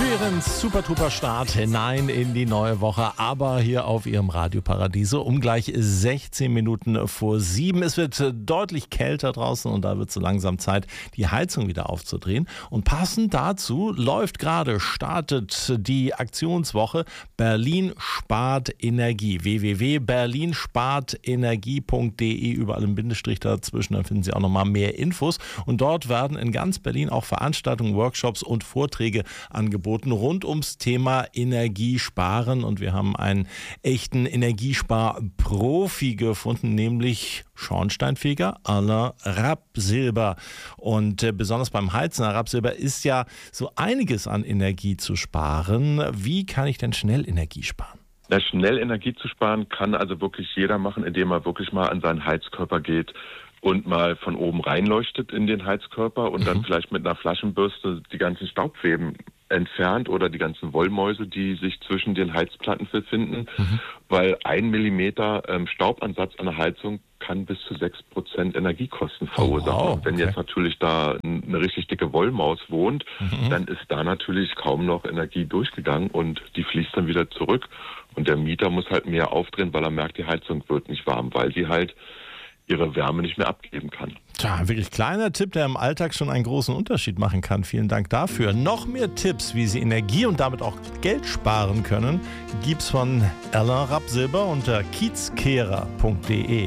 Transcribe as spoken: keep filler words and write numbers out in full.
Ihren Super-Truper-Start hinein in die neue Woche, aber hier auf Ihrem Radio Paradiso um gleich sechzehn Minuten vor sieben. Es wird deutlich kälter draußen und da wird so langsam Zeit, die Heizung wieder aufzudrehen. Und passend dazu läuft gerade, startet die Aktionswoche Berlin spart Energie. w w w punkt berlin spart energie punkt d e, überall im Bindestrich dazwischen, da finden Sie auch nochmal mehr Infos. Und dort werden in ganz Berlin auch Veranstaltungen, Workshops und Vorträge angeboten rund ums Thema Energiesparen. Und wir haben einen echten Energiespar-Profi gefunden, nämlich Schornsteinfeger Alain Rapsilber. Und äh, besonders beim Heizen, Herr Rapsilber, ist ja so einiges an Energie zu sparen. Wie kann ich denn schnell Energie sparen? Ja, schnell Energie zu sparen kann also wirklich jeder machen, indem er wirklich mal an seinen Heizkörper geht und mal von oben reinleuchtet in den Heizkörper und mhm. dann vielleicht mit einer Flaschenbürste die ganzen Staubfäden entfernt oder die ganzen Wollmäuse, die sich zwischen den Heizplatten befinden, mhm. weil ein Millimeter ähm, Staubansatz an der Heizung kann bis zu sechs Prozent Energiekosten verursachen. Oh, wow, okay. Wenn jetzt natürlich da eine richtig dicke Wollmaus wohnt, mhm. dann ist da natürlich kaum noch Energie durchgegangen und die fließt dann wieder zurück. Und der Mieter muss halt mehr aufdrehen, weil er merkt, die Heizung wird nicht warm, weil sie halt ihre Wärme nicht mehr abgeben kann. Tja, wirklich kleiner Tipp, der im Alltag schon einen großen Unterschied machen kann. Vielen Dank dafür. Noch mehr Tipps, wie Sie Energie und damit auch Geld sparen können, gibt's von Alain Rapsilber unter kiezkehrer punkt de.